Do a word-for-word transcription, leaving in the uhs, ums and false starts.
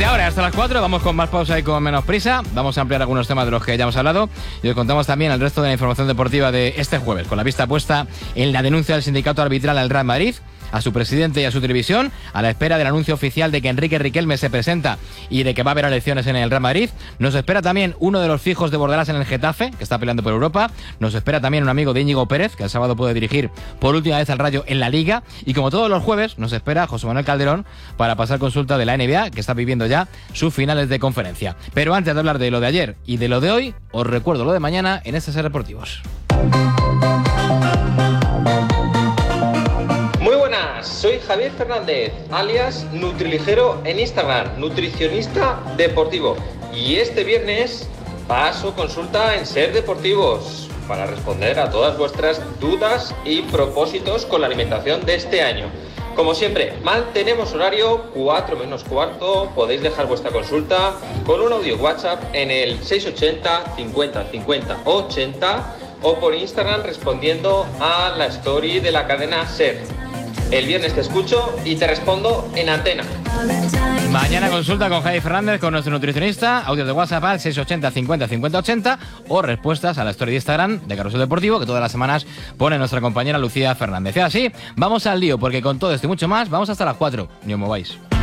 Desde ahora hasta las cuatro vamos con más pausa y con menos prisa. Vamos a ampliar algunos temas de los que ya hemos hablado y os contamos también el resto de la información deportiva de este jueves, con la vista puesta en la denuncia del sindicato arbitral al Real Madrid, a su presidente y a su televisión, a la espera del anuncio oficial de que Enrique Riquelme se presenta y de que va a haber elecciones en el Real Madrid. Nos espera también uno de los fijos de Bordalás en el Getafe, que está peleando por Europa. Nos espera también un amigo de Íñigo Pérez, que el sábado puede dirigir por última vez al Rayo en la Liga. Y como todos los jueves, nos espera José Manuel Calderón para pasar consulta de la N B A, que está viviendo ya sus finales de conferencia. Pero antes de hablar de lo de ayer y de lo de hoy, os recuerdo lo de mañana en S S Deportivos. Muy buenas, soy Javier Fernández, alias Nutriligero en Instagram, nutricionista deportivo. Y este viernes paso consulta en Ser Deportivos para responder a todas vuestras dudas y propósitos con la alimentación de este año. Como siempre, mantenemos horario cuatro menos cuarto, podéis dejar vuestra consulta con un audio WhatsApp en el seis ochenta cincuenta cincuenta ochenta o por Instagram respondiendo a la story de la cadena Ser. El viernes te escucho y te respondo en antena. Mañana consulta con Javi Fernández, con nuestro nutricionista, audio de WhatsApp al seis ochenta cincuenta cincuenta ochenta o respuestas a la story de Instagram de Carrusel Deportivo, que todas las semanas pone nuestra compañera Lucía Fernández. Y así, vamos al lío, porque con todo esto y mucho más, vamos hasta las cuatro. Ni os mováis.